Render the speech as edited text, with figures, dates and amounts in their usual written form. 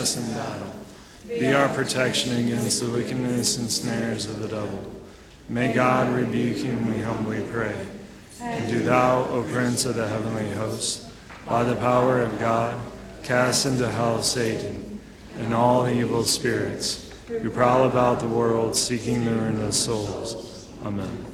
us in battle. Be our protection against the wickedness and snares of the devil. May God rebuke him, we humbly pray. And do thou, O Prince of the heavenly host, by the power of God, cast into hell Satan and all evil spirits who prowl about the world seeking the ruin of souls. Amen.